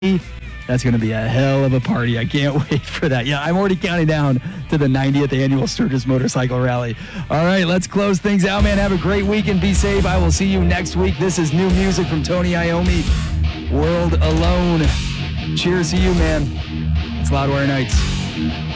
That's going to be a hell of a party. I can't wait for that. Yeah, I'm already counting down to the 90th annual Sturgis Motorcycle Rally. All right, let's close things out, man. Have a great weekend. Be safe. I will see you next week. This is new music from Tony Iommi, World Alone. Cheers to you, man. It's Loudwire Nights.